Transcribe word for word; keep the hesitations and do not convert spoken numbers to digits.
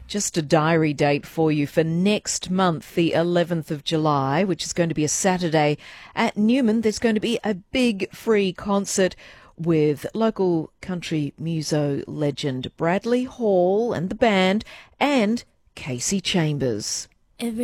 Just a diary date for you for next month, the eleventh of July, which is going to be a Saturday at Newman. There's going to be a big free concert with local country muso legend Bradley Hall and the band and Casey Chambers.